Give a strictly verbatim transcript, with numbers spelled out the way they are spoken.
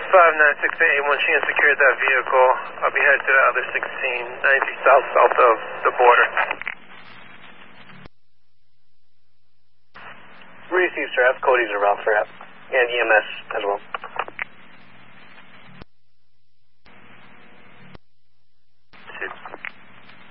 five nine six eight one, she has secured that vehicle. I'll be headed to the other sixteen, ninety south, south of the border. Received, sir. I have Cody's around for that. And E M S as well.